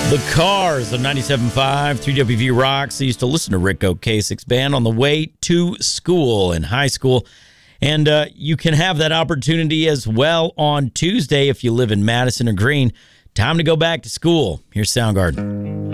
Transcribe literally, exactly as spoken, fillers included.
The Cars of ninety-seven point five, three W V Rocks. I used to listen to Rick Ocasek's band on the way to school in high school. And uh, you can have that opportunity as well on Tuesday if you live in Madison or Greene. Time to go back to school. Here's Soundgarden.